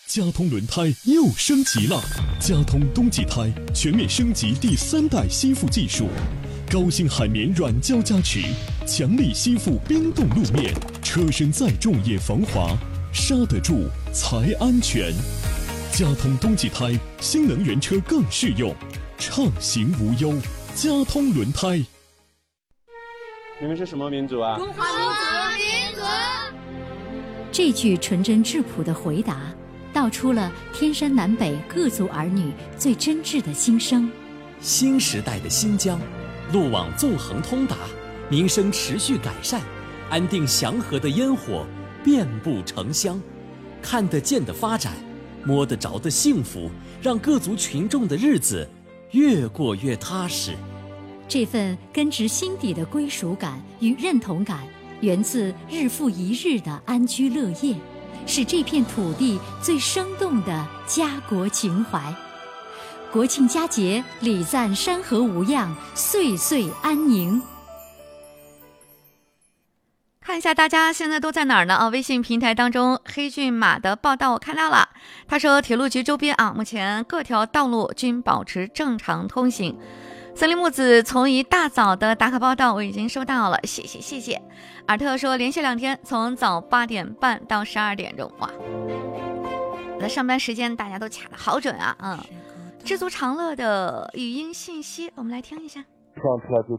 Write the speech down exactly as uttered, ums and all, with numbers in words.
佳通轮胎又升级了，佳通冬季胎全面升级第三代吸附技术，高性海绵软胶加持，强力吸附冰冻路面，车身再重也防滑，刹得住才安全。佳通冬季胎，新能源车更适用，畅行无忧。佳通轮胎。 你们是什么民族啊？ 中华民族。 这句纯真质朴的回答，道出了天山南北各族儿女最真挚的心声。 新时代的新疆，路网纵横通达，民生持续改善，安定祥和的烟火遍布城乡，看得见的发展，摸得着的幸福，让各族群众的日子越过越踏实。 这份根植心底的归属感与认同感，源自日复一日的安居乐业，是这片土地最生动的家国情怀。国庆佳节，礼赞山河无恙，岁岁安宁。 看一下大家现在都在哪儿呢啊？微信平台当中，黑骏马的报道我看到了，他说铁路局周边啊，目前各条道路均保持正常通行。森林木子从一大早的打卡报道我已经收到了，谢谢谢谢。尔特说连续两天从早八点半到十二点钟，哇，我的上班时间大家都卡得好准啊。嗯，知足常乐的语音信息我们来听一下。 上出来就